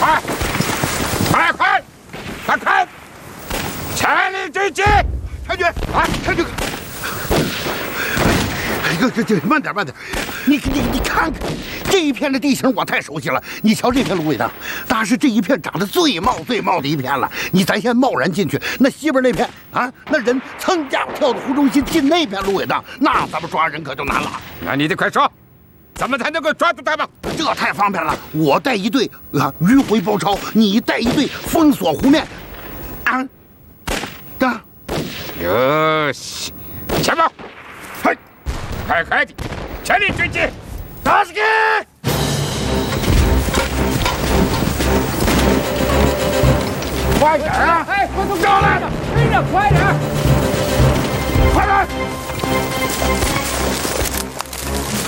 快，快！全力追击！ 参军啊，参军！这慢点，你看看这一片的地形，我太熟悉了。你瞧这片芦苇荡，那是这一片长得最茂的一片了。咱先贸然进去，那西边那片啊，那人噌家伙跳到湖中心进那片芦苇荡，那咱们抓人可就难了。 那你得快说，怎么才能够抓住他们？ 这太方便了，我带一队迂回包抄，你带一队封锁湖面。啊，这， 哟西，前报，快的，全力追击！打死给！快点啊！